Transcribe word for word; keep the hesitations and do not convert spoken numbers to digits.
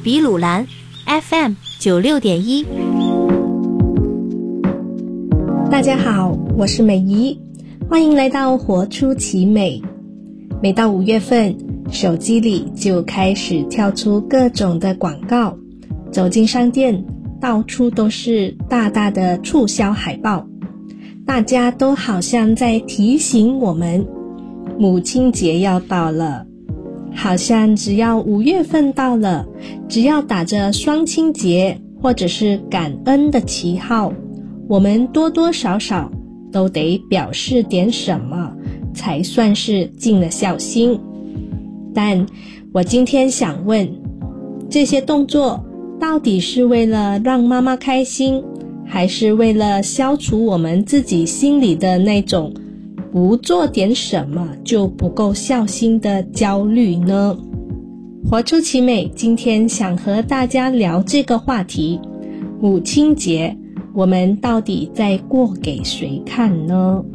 比鲁兰 F M 九六点一。 大家好，我是美仪，欢迎来到活出奇美。每到五月份，手机里就开始跳出各种的广告，走进商店，到处都是大大的促销海报，大家都好像在提醒我们，母亲节要到了。好像只要五月份到了，只要打着双亲节或者是感恩的旗号，我们多多少少都得表示点什么，才算是尽了孝心。但我今天想问，这些动作到底是为了让妈妈开心，还是为了消除我们自己心里的那种不做点什么就不够孝心的焦虑呢？活出奇美今天想和大家聊这个话题，母亲节我们到底在过给谁看呢？